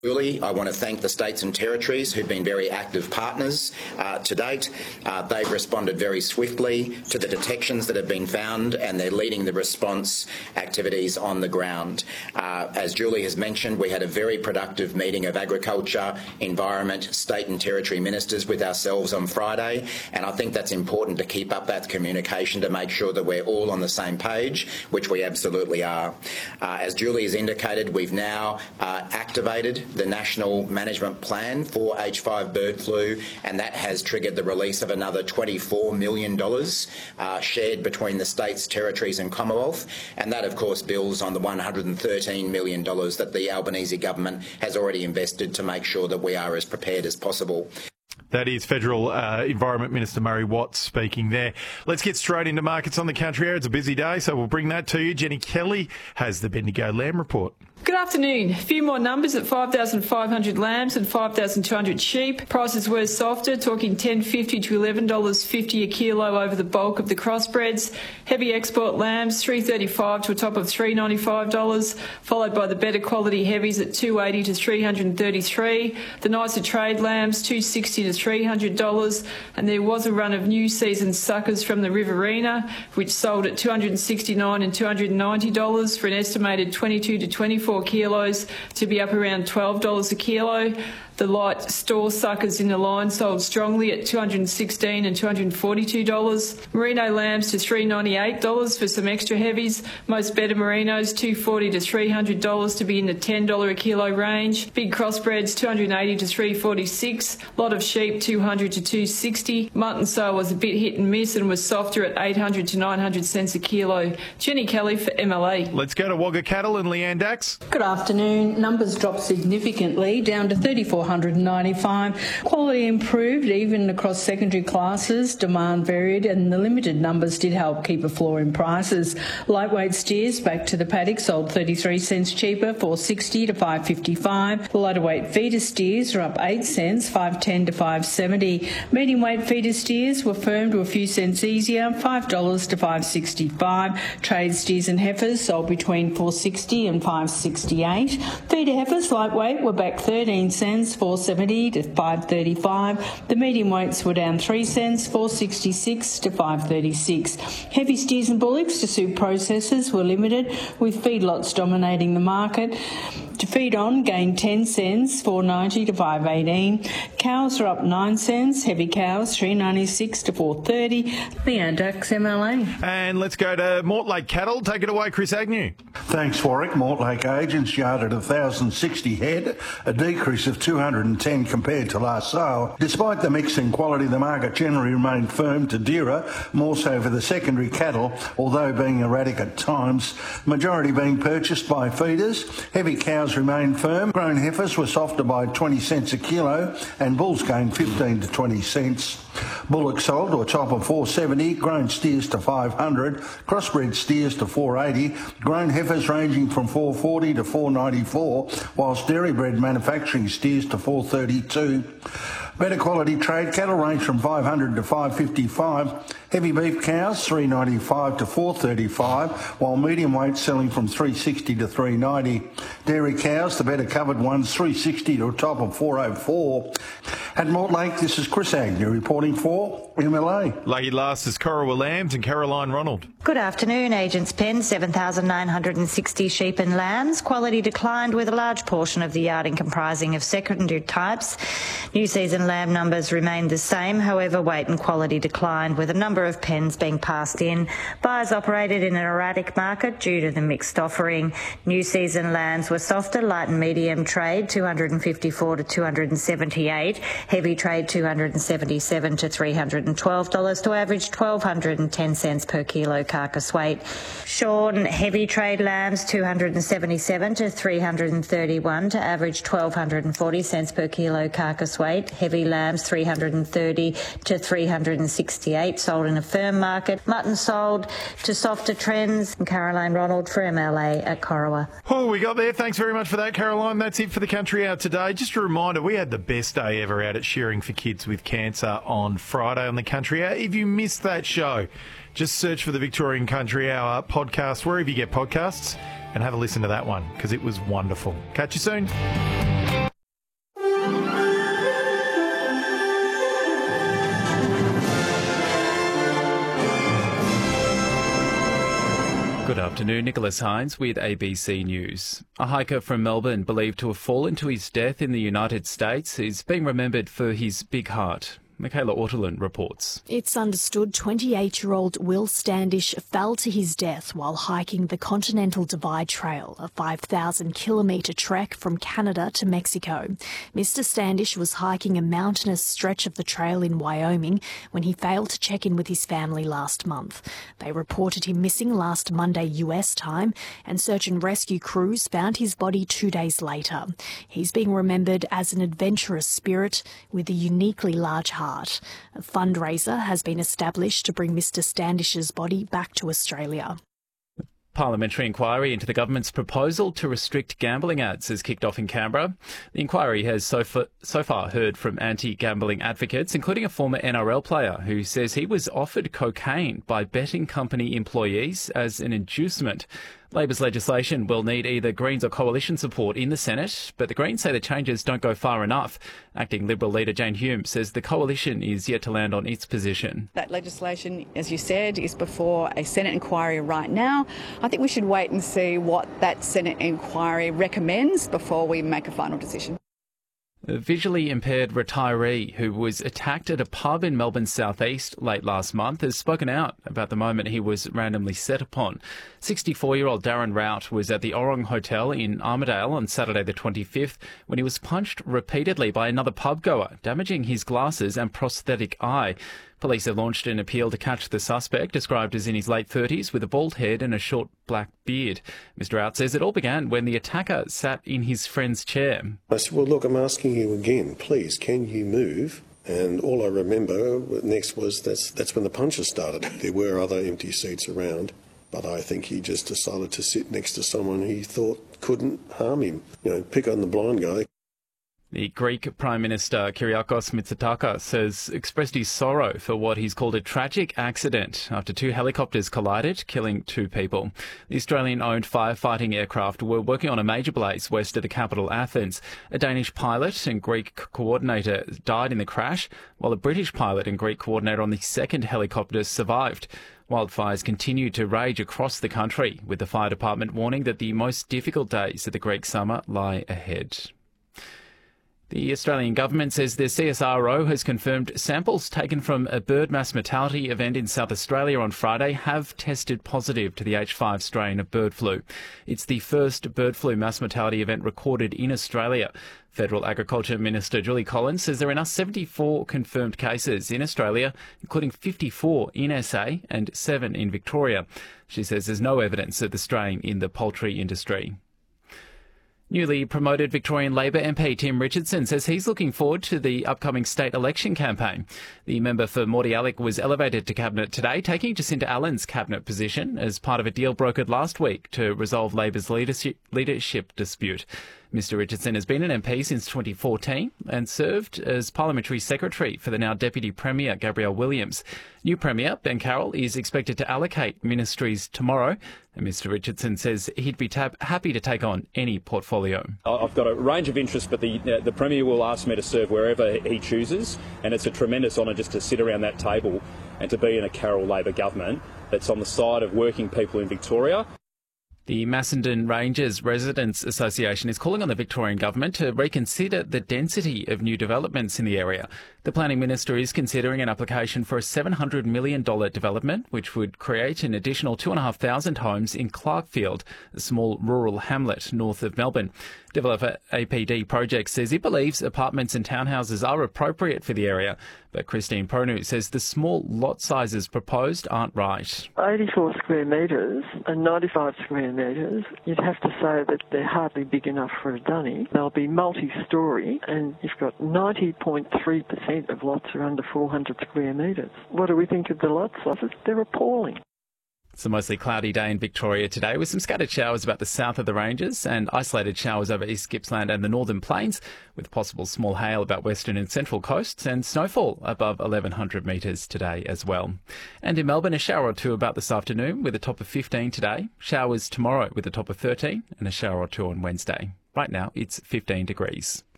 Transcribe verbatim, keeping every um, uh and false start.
Julie, I want to thank the states and territories who've been very active partners uh, to date. Uh, they've responded very swiftly to the detections that have been found, and they're leading the response activities on the ground. Uh, as Julie has mentioned, we had a very productive meeting of agriculture, environment, state and territory ministers with ourselves on Friday, and I think that's important to keep up that communication to make sure that we're all on the same page, which we absolutely are. Uh, as Julie has indicated, we've now uh, activated the National Management Plan for H five bird flu, and that has triggered the release of another twenty-four million dollars uh, shared between the states, territories and Commonwealth, and that of course builds on the one hundred thirteen million dollars that the Albanese government has already invested to make sure that we are as prepared as possible. That is Federal uh, Environment Minister Murray Watts speaking there. Let's get straight into markets on the country air. It's a busy day, so we'll bring that to you. Jenny Kelly has the Bendigo Lamb Report. Good afternoon. A few more numbers at five thousand five hundred lambs and five thousand two hundred sheep. Prices were softer, talking ten dollars fifty to eleven dollars fifty a kilo over the bulk of the crossbreds. Heavy export lambs, three dollars thirty-five to a top of three dollars ninety-five, followed by the better quality heavies at two dollars eighty to three hundred thirty-three. The nicer trade lambs, two dollars sixty to three hundred dollars. And there was a run of new season suckers from the Riverina, which sold at two hundred sixty-nine and two hundred ninety dollars for an estimated twenty-two to twenty-four kilos, to be up around twelve dollars a kilo. The light store suckers in the line sold strongly at two hundred sixteen dollars and two hundred forty-two dollars. Merino lambs to three dollars ninety-eight for some extra heavies. Most better merinos two hundred forty dollars to three hundred dollars, to be in the ten dollars a kilo range. Big crossbreds two hundred eighty dollars to three hundred forty-six dollars. Lot of sheep two hundred dollars to two hundred sixty dollars. Mutton sale was a bit hit and miss and was softer at eight hundred to nine hundred cents a kilo. Jenny Kelly for M L A. Let's go to Wagga Cattle and Leanne Dax. Good afternoon. Numbers dropped significantly, down to thirty-four ninety-five. Quality improved even across secondary classes. Demand varied, and the limited numbers did help keep a floor in prices. Lightweight steers back to the paddock sold thirty-three cents cheaper, four sixty to five fifty-five. The lighter weight feeder steers are up eight cents, five ten to five seventy. Medium weight feeder steers were firmed to a few cents easier, five dollars to five sixty-five. Trade steers and heifers sold between four sixty and five sixty-eight. Feeder heifers lightweight were back thirteen cents, four seventy to five thirty-five. The medium weights were down three cents, four sixty-six to five thirty-six. Heavy steers and bullocks to suit processors were limited, with feedlots dominating the market. To feed on gained ten cents, four ninety to five eighteen. Cows are up nine cents. Heavy cows three ninety-six to four thirty. Leanne Dax, M L A. And let's go to Mortlake Cattle. Take it away, Chris Agnew. Thanks, Warwick. Mortlake agents yarded one thousand sixty head, a decrease of two hundred ten compared to last sale. Despite the mix in quality, the market generally remained firm to dearer, more so for the secondary cattle, although being erratic at times. Majority being purchased by feeders. Heavy cows remained firm. Grown heifers were softer by twenty cents a kilo, and bulls gained fifteen to twenty cents. Bullocks sold to a top of four seventy, grown steers to five hundred, crossbred steers to four eighty, grown heifers ranging from four forty to four ninety-four, whilst dairy-bred manufacturing steers to four thirty-two. Better quality trade cattle range from five hundred to five fifty-five. Heavy beef cows three ninety-five to four thirty-five, while medium weight selling from three sixty to three ninety. Dairy cows, the better covered ones, three sixty to a top of four oh four. At Mortlake, this is Chris Agnew reporting for M L A. Lucky last is Corowa Lambs and Caroline Ronald. Good afternoon. Agents Pen, seven thousand nine hundred sixty sheep and lambs. Quality declined, with a large portion of the yarding comprising of secondary types. New season lamb numbers remained the same, however weight and quality declined, with a number of pens being passed in. Buyers operated in an erratic market due to the mixed offering. New season lambs were softer, light and medium trade two hundred fifty-four to two hundred seventy-eight, heavy trade two hundred seventy-seven to three hundred twelve dollars, to average one thousand two hundred ten cents per kilo carcass weight. Shorn heavy trade lambs two hundred seventy-seven to three hundred thirty-one, to average one thousand two hundred forty cents per kilo carcass weight. Heavy lambs three hundred thirty to three hundred sixty-eight, sold in a firm market. Mutton sold to softer trends. And Caroline Ronald for M L A at Corowa. Oh, we got there. Thanks very much for that, Caroline. That's it for the Country Hour today. Just a reminder, we had the best day ever out at Shearing for Kids with Cancer on Friday on the Country Hour. If you missed that show, just search for the Victorian Country Hour podcast wherever you get podcasts and have a listen to that one, because it was wonderful. Catch you soon. afternoon, Nicholas Hines with A B C News. A hiker from Melbourne believed to have fallen to his death in the United States is being remembered for his big heart. Michaela Ortolin reports. It's understood twenty-eight-year-old Will Standish fell to his death while hiking the Continental Divide Trail, a five thousand kilometre trek from Canada to Mexico. Mister Standish was hiking a mountainous stretch of the trail in Wyoming when he failed to check in with his family last month. They reported him missing last Monday U S time, and search and rescue crews found his body two days later. He's being remembered as an adventurous spirit with a uniquely large heart. A fundraiser has been established to bring Mister Standish's body back to Australia. Parliamentary inquiry into the government's proposal to restrict gambling ads has kicked off in Canberra. The inquiry has so far, so far heard from anti-gambling advocates, including a former N R L player who says he was offered cocaine by betting company employees as an inducement. Labor's legislation will need either Greens or Coalition support in the Senate, but the Greens say the changes don't go far enough. Acting Liberal leader Jane Hume says the Coalition is yet to land on its position. That legislation, as you said, is before a Senate inquiry right now. I think we should wait and see what that Senate inquiry recommends before we make a final decision. A visually impaired retiree who was attacked at a pub in Melbourne's southeast late last month has spoken out about the moment he was randomly set upon. sixty-four-year-old Darren Rout was at the Orong Hotel in Armidale on Saturday the twenty-fifth when he was punched repeatedly by another pub goer, damaging his glasses and prosthetic eye. Police have launched an appeal to catch the suspect, described as in his late thirties with a bald head and a short black beard. Mister Rout says it all began when the attacker sat in his friend's chair. I said, well, look, I'm asking you again, please, can you move? And all I remember next was that's, that's when the punches started. There were other empty seats around, but I think he just decided to sit next to someone he thought couldn't harm him. You know, pick on the blind guy. The Greek Prime Minister Kyriakos Mitsotakis has expressed his sorrow for what he's called a tragic accident after two helicopters collided, killing two people. The Australian-owned firefighting aircraft were working on a major blaze west of the capital, Athens. A Danish pilot and Greek coordinator died in the crash, while a British pilot and Greek coordinator on the second helicopter survived. Wildfires continue to rage across the country, with the fire department warning that the most difficult days of the Greek summer lie ahead. The Australian government says the C S R O has confirmed samples taken from a bird mass mortality event in South Australia on Friday have tested positive to the H five strain of bird flu. It's the first bird flu mass mortality event recorded in Australia. Federal Agriculture Minister Julie Collins says there are now seventy-four confirmed cases in Australia, including fifty-four in S A and seven in Victoria. She says there's no evidence of the strain in the poultry industry. Newly promoted Victorian Labor M P Tim Richardson says he's looking forward to the upcoming state election campaign. The member for Mordialloc was elevated to Cabinet today, taking Jacinta Allen's Cabinet position as part of a deal brokered last week to resolve Labor's leadership, leadership dispute. Mister Richardson has been an M P since twenty fourteen and served as Parliamentary Secretary for the now Deputy Premier Gabrielle Williams. New Premier Ben Carroll is expected to allocate ministries tomorrow, and Mister Richardson says he'd be tab- happy to take on any portfolio. I've got a range of interests, but the, uh, the Premier will ask me to serve wherever he chooses, and it's a tremendous honour just to sit around that table and to be in a Carroll Labor government that's on the side of working people in Victoria. The Macedon Rangers Residents Association is calling on the Victorian Government to reconsider the density of new developments in the area. The Planning Minister is considering an application for a seven hundred million dollars development, which would create an additional two thousand five hundred homes in Clarkfield, a small rural hamlet north of Melbourne. Developer A P D Projects says it believes apartments and townhouses are appropriate for the area, but Christine Pronu says the small lot sizes proposed aren't right. eighty-four square metres and ninety-five square metres, you'd have to say that they're hardly big enough for a dunny. They'll be multi-storey, and you've got ninety point three percent of lots are under four hundred square metres. What do we think of the lot sizes? They're appalling. It's a mostly cloudy day in Victoria today, with some scattered showers about the south of the ranges and isolated showers over East Gippsland and the northern plains, with possible small hail about western and central coasts and snowfall above eleven hundred metres today as well. And in Melbourne, a shower or two about this afternoon with a top of fifteen today, showers tomorrow with a top of thirteen and a shower or two on Wednesday. Right now, it's fifteen degrees.